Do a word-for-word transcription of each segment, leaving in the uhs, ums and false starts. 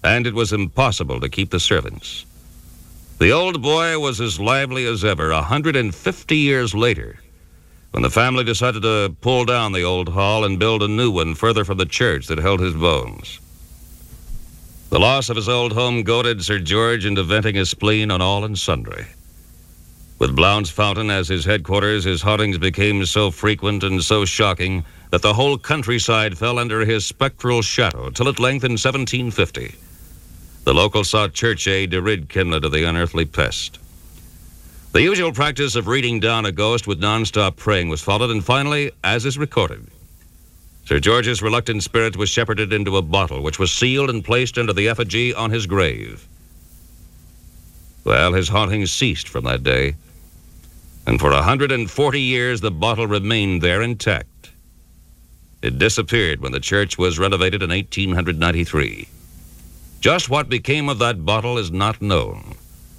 and it was impossible to keep the servants. The old boy was as lively as ever a hundred and fifty years later, when the family decided to pull down the old hall and build a new one further from the church that held his bones. The loss of his old home goaded Sir George into venting his spleen on all and sundry. With Blount's Fountain as his headquarters, his hauntings became so frequent and so shocking that the whole countryside fell under his spectral shadow, till at length in seventeen fifty, the locals sought church aid to rid Kinloch of the unearthly pest. The usual practice of reading down a ghost with non-stop praying was followed, and finally, as is recorded, Sir George's reluctant spirit was shepherded into a bottle, which was sealed and placed under the effigy on his grave. Well, his hauntings ceased from that day, and for a hundred and forty years the bottle remained there intact. It disappeared when the church was renovated in eighteen ninety-three. Just what became of that bottle is not known.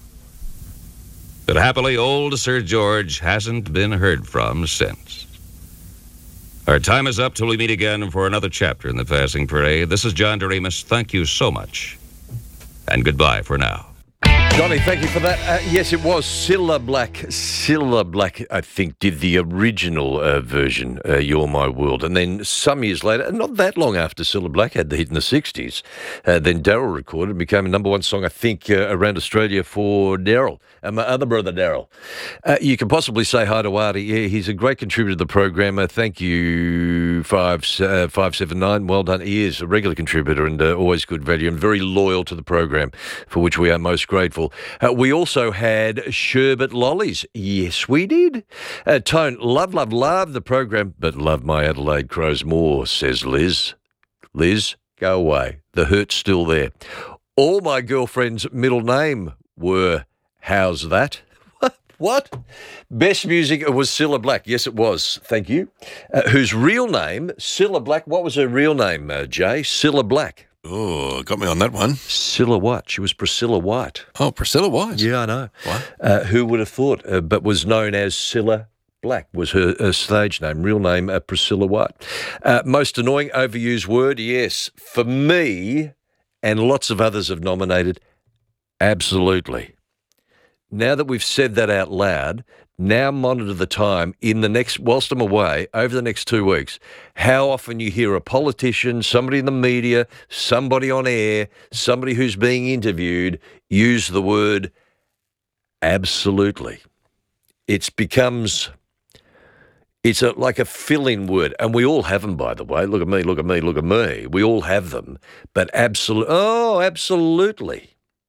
But happily, old Sir George hasn't been heard from since. Our time is up till we meet again for another chapter in the Passing Parade. This is John Doremus. Thank you so much, and goodbye for now. Johnny, thank you for that. Uh, yes, it was Cilla Black. Cilla Black, I think, did the original uh, version, uh, You're My World. And then some years later, not that long after Cilla Black had the hit in the sixties, uh, then Daryl recorded and became a number one song, I think, uh, around Australia for Daryl, and my other brother, Daryl. Uh, you can possibly say hi to Artie. Yeah, he's a great contributor to the program. Uh, thank you, five, uh, five seven nine. Well done. He is a regular contributor and uh, always good value and very loyal to the program, for which we are most grateful. Uh, we also had Sherbet Lollies. Yes, we did. Uh, Tone, love, love, love the program, but love my Adelaide Crows more, says Liz. Liz, go away. The hurt's still there. All my girlfriend's middle name were How's That? What? Best music was Cilla Black. Yes, it was. Thank you. Uh, whose real name, Cilla Black. What was her real name, uh, Jay? Cilla Black. Oh, got me on that one. Cilla White. She was Priscilla White. Oh, Priscilla White. Yeah, I know. What? Uh, who would have thought? Uh, but was known as Cilla Black was her, her stage name. Real name, uh, Priscilla White. Uh, most annoying, overused word, yes. For me, and lots of others have nominated, absolutely. Now that we've said that out loud, now monitor the time in the next, whilst I'm away, over the next two weeks, how often you hear a politician, somebody in the media, somebody on air, somebody who's being interviewed use the word absolutely. It becomes, it's a, like a fill-in word, and we all have them, by the way. Look at me, look at me, look at me. We all have them, but absolute, oh, absolutely.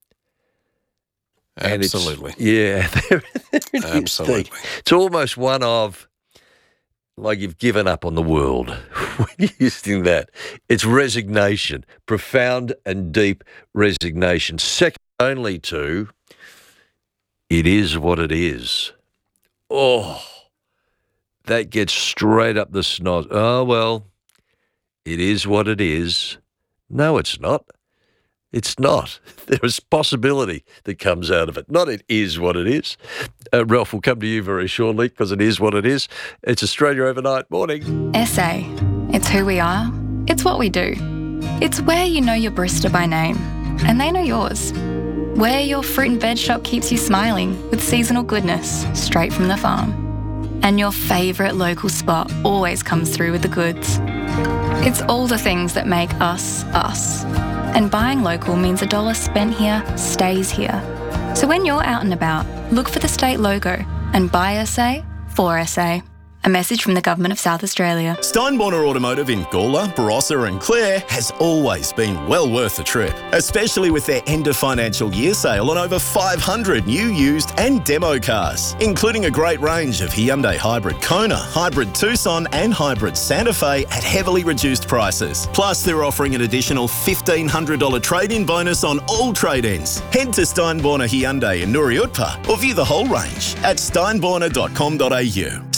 And Absolutely. It's, yeah. There, there it Absolutely. Is. It's almost one of, like you've given up on the world when you're using that. It's resignation, profound and deep resignation. Second only to, it is what it is. Oh, that gets straight up the snot. Oh, well, it is what it is. No, it's not. It's not. There is possibility that comes out of it. Not it is what it is. Uh, Ralph will come to you very shortly because it is what it is. It's Australia Overnight. Morning. S A. It's who we are. It's what we do. It's where you know your barista by name, and they know yours. Where your fruit and veg shop keeps you smiling with seasonal goodness straight from the farm. And your favourite local spot always comes through with the goods. It's all the things that make us, us. And buying local means a dollar spent here stays here. So when you're out and about, look for the state logo and buy S A for S A. A message from the Government of South Australia. Steinborner Automotive in Gawler, Barossa and Clare has always been well worth the trip, especially with their end of financial year sale on over five hundred new, used and demo cars, including a great range of Hyundai Hybrid Kona, Hybrid Tucson and Hybrid Santa Fe at heavily reduced prices. Plus, they're offering an additional fifteen hundred dollars trade-in bonus on all trade-ins. Head to Steinborner Hyundai in Nuri Utpa or view the whole range at steinborner dot com dot a u.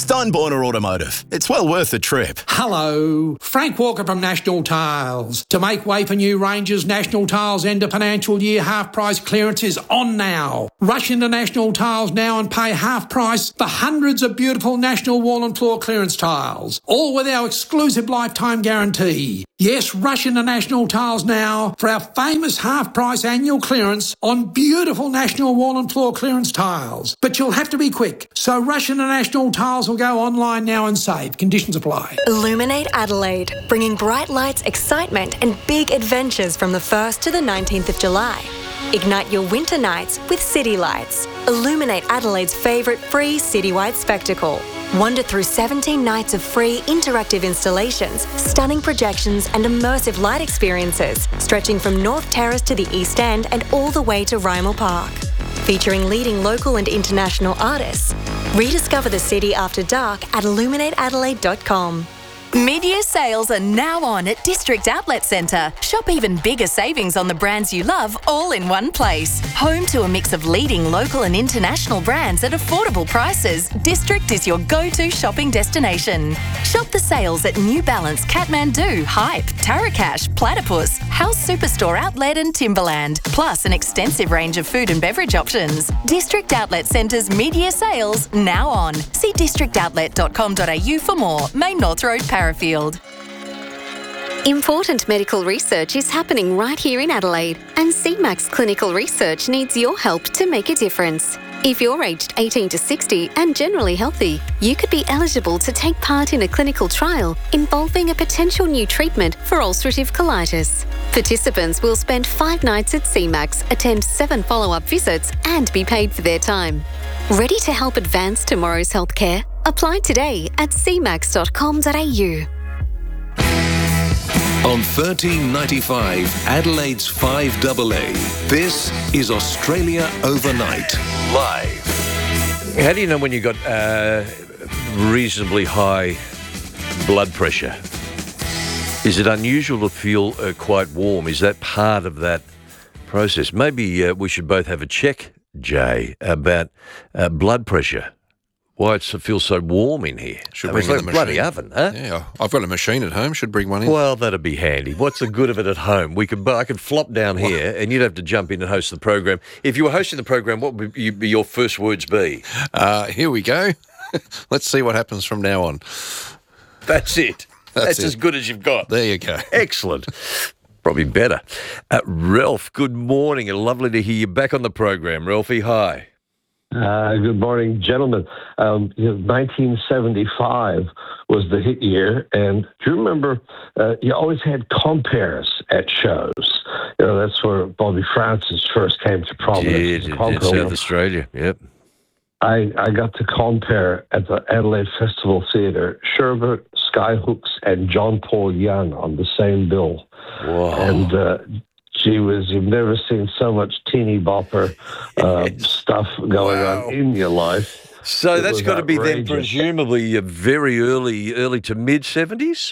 Steinborner Automotive. It's well worth the trip. Hello, Frank Walker from National Tiles. To make way for new ranges, National Tiles end of financial year half price clearance is on now. Rush into National Tiles now and pay half price for hundreds of beautiful National wall and floor clearance tiles, all with our exclusive lifetime guarantee. Yes, rush into National Tiles now for our famous half price annual clearance on beautiful National wall and floor clearance tiles. But you'll have to be quick, so rush into National Tiles or go online now and save. Conditions apply. Illuminate Adelaide, bringing bright lights, excitement and big adventures from the first to the nineteenth of July. Ignite your winter nights with City Lights. Illuminate Adelaide's favourite free citywide spectacle. Wander through seventeen nights of free interactive installations, stunning projections and immersive light experiences, stretching from North Terrace to the East End and all the way to Rymel Park. Featuring leading local and international artists. Rediscover the city after dark at illuminate adelaide dot com. Mid-year sales are now on at District Outlet Centre. Shop even bigger savings on the brands you love all in one place. Home to a mix of leading local and international brands at affordable prices, District is your go-to shopping destination. Shop the sales at New Balance, Kathmandu, Hype, Tarakash, Platypus, House Superstore Outlet and Timberland, plus an extensive range of food and beverage options. District Outlet Centre's mid-year sales now on. See district outlet dot com dot a u for more. Main North Road, Parafield. Important medical research is happening right here in Adelaide, and C MAX Clinical Research needs your help to make a difference. If you're aged eighteen to sixty and generally healthy, you could be eligible to take part in a clinical trial involving a potential new treatment for ulcerative colitis. Participants will spend five nights at C MAX, attend seven follow-up visits and be paid for their time. Ready to help advance tomorrow's healthcare? Apply today at c max dot com dot a u. On thirteen ninety-five, Adelaide's five A A, this is Australia Overnight, live. How do you know when you've got uh, reasonably high blood pressure? Is it unusual to feel uh, quite warm? Is that part of that process? Maybe uh, we should both have a check, Jay, about uh, blood pressure. Why it feels so warm in here. Should I bring mean, in it's the like a machine. bloody oven, huh? Yeah, I've got a machine at home. Should bring one in. Well, that'd be handy. What's the good of it at home? We could, I could flop down here, and you'd have to jump in and host the program. If you were hosting the program, what would you, your first words be? Uh, here we go. Let's see what happens from now on. That's it. That's, That's it. as good as you've got. There you go. Excellent. Probably better. Uh, Ralph, good morning. Lovely to hear you back on the program. Ralphie, hi. Uh, good morning, gentlemen. Um, you know, nineteen seventy-five was the hit year, and do you remember uh, you always had compares at shows? You know, that's where Bobby Francis first came to prominence. Yeah, in South Australia, yep. I, I got to compare at the Adelaide Festival Theatre Sherbert, Skyhooks, and John Paul Young on the same bill. Wow. And uh, gee whiz, you've never seen so much teeny bopper uh, stuff going Wow. on in your life. So It that's was got to be then outrageous. presumably uh, very early, early to mid seventies.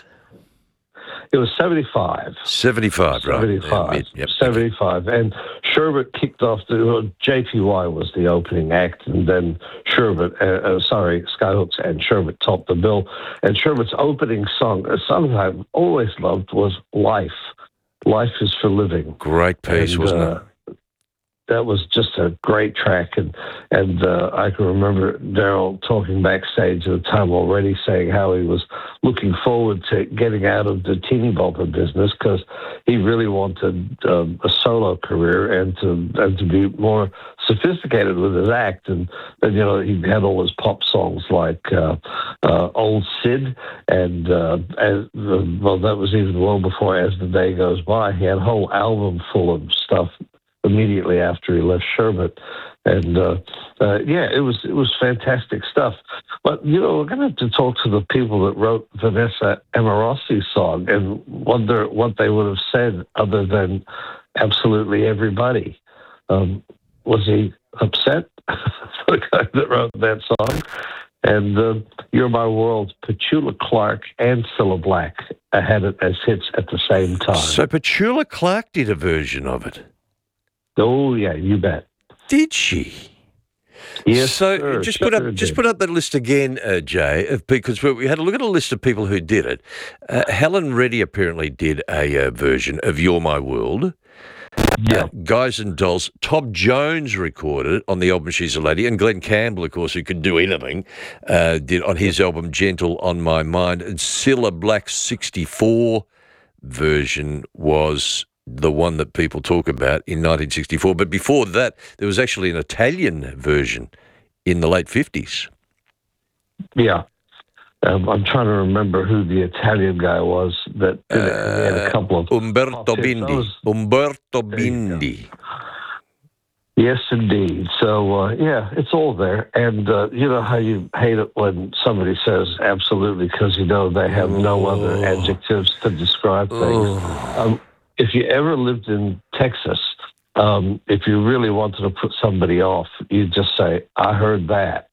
It was seventy-five. Seventy-five, right? seventy-five. Yeah, mid, yep. seventy-five. And Sherbert kicked off the, well, J P Y was the opening act, and then Sherbert, uh, uh, sorry, Skyhooks and Sherbert topped the bill. And Sherbert's opening song, a song I've always loved, was Life. Life is for Living. Great piece, And, wasn't uh, it? That was just a great track, and and uh, I can remember Daryl talking backstage at the time already, saying how he was looking forward to getting out of the teeny bopper business because he really wanted um, a solo career and to and to be more sophisticated with his act. And then, you know, he had all his pop songs like uh, uh, Old Sid, and uh, as the, well, that was even well before As the Day Goes By. He had a whole album full of stuff immediately after he left Sherbert. And, uh, uh, yeah, it was it was fantastic stuff. But, you know, we're going to have to talk to the people that wrote Vanessa Amorossi's song and wonder what they would have said other than absolutely everybody. Um, was he upset? The guy that wrote that song? And uh, You're My World, Petula Clark and Cilla Black had it as hits at the same time. So Petula Clark did a version of it. Oh, yeah, you bet. Did she? Yes, So sir. just Sure put up just did. put up that list again, uh, Jay, of- because we, we had a look at a list of people who did it. Uh, Helen Reddy apparently did a uh, version of "You're My World." Yeah. Uh, Guys and Dolls. Tom Jones recorded it on the album "She's a Lady," and Glenn Campbell, of course, who could do anything, uh, did on his album "Gentle on My Mind." And Cilla Black's sixty-four version was the one that people talk about in nineteen sixty-four. But before that, there was actually an Italian version in the late fifties. Yeah. Um, I'm trying to remember who the Italian guy was that did it. And he had a couple of Umberto pop hits. Bindi. That was- Umberto There you go. Bindi. Yes, indeed. So, uh, yeah, it's all there. And uh, you know how you hate it when somebody says absolutely because you know they have no other adjectives to describe things. Um, if you ever lived in Texas, um, if you really wanted to put somebody off, you just say, I heard that.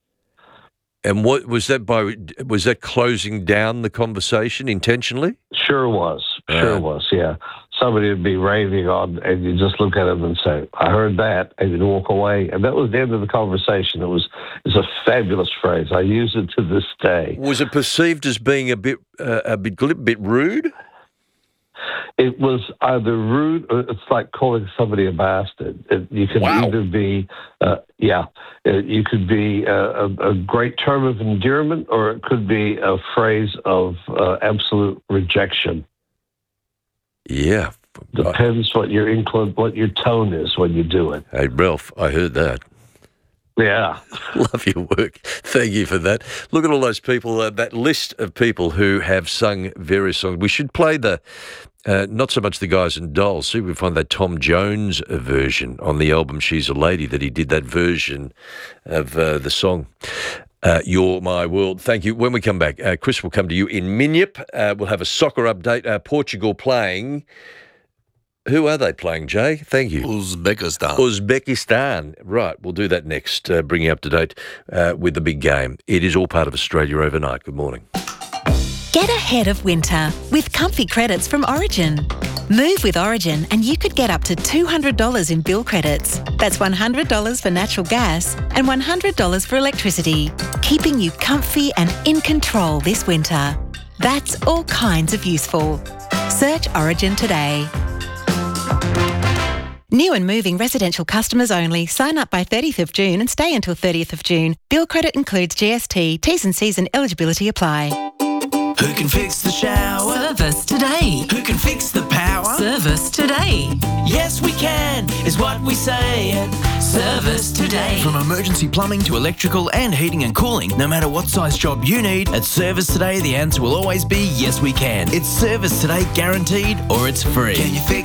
And what was that by? Was that closing down the conversation intentionally? Sure was. Sure Uh, was, yeah. Somebody would be raving on, and you just look at them and say, I heard that, and you'd walk away. And that was the end of the conversation. It was it's a fabulous phrase. I use it to this day. Was it perceived as being a bit, uh, a bit, glib, bit rude? It was either rude or it's like calling somebody a bastard. It, you could Wow. either be, uh, yeah, uh, you could be a, a, a great term of endearment, or it could be a phrase of uh, absolute rejection. Yeah. Depends what your inclin- what your tone is when you do it. Hey, Ralph, I heard that. Yeah. Love your work. Thank you for that. Look at all those people, uh, that list of people who have sung various songs. We should play the, uh, not so much the Guys and Dolls. See if we find that Tom Jones version on the album She's a Lady, that he did that version of uh, the song. Uh, You're My World. Thank you. When we come back, uh, Chris will come to you in Minyip. Uh, we'll have a soccer update. Uh, Portugal playing. Who are they playing, Jay? Thank you. Uzbekistan. Uzbekistan. Right, we'll do that next, uh, bring you up to date uh, with the big game. It is all part of Australia Overnight. Good morning. Get ahead of winter with comfy credits from Origin. Move with Origin and you could get up to two hundred dollars in bill credits. That's one hundred dollars for natural gas and one hundred dollars for electricity, keeping you comfy and in control this winter. That's all kinds of useful. Search Origin today. New and moving residential customers only. Sign up by thirtieth of June and stay until thirtieth of June. Bill credit includes G S T. T's and C's and eligibility apply. Who can fix the shower? Service today. Who can fix the power? Service today. Yes, we can, is what we say at Service Today. From emergency plumbing to electrical and heating and cooling, no matter what size job you need, at Service Today, the answer will always be yes, we can. It's Service Today guaranteed, or it's free. Can you fix